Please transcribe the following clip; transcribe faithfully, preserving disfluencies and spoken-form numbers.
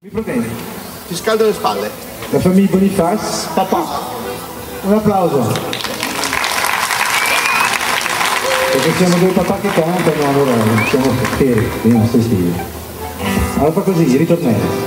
Mi protendi. Ti scaldo le spalle. La famiglia Bonifaz. Papà. Un applauso. Perché siamo due papà che cantano, allora siamo fieri, quindi non stai stili. Allora fa così, ritornello.